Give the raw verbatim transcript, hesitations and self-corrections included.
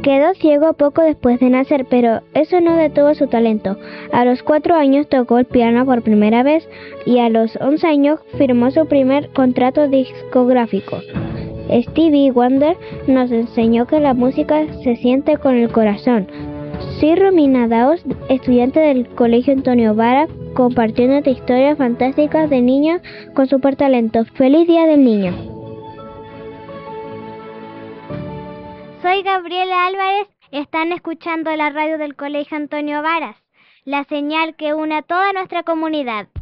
Quedó ciego poco después de nacer, pero eso no detuvo su talento. A los cuatro años tocó el piano por primera vez y a los once años firmó su primer contrato discográfico. Stevie Wonder nos enseñó que la música se siente con el corazón. Soy Romina Daos, estudiante del Colegio Antonio Vara, compartiendo historias fantásticas de niños con super talento. ¡Feliz Día del Niño! Soy Gabriela Álvarez, están escuchando la radio del Colegio Antonio Varas, la señal que une a toda nuestra comunidad.